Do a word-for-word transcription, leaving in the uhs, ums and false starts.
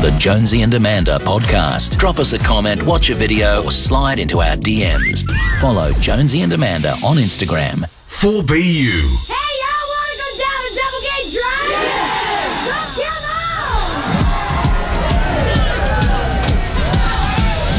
the Jonesy and Amanda podcast. Drop us a comment, watch a video, or slide into our D Ms. Follow Jonesy and Amanda on Instagram. four B U.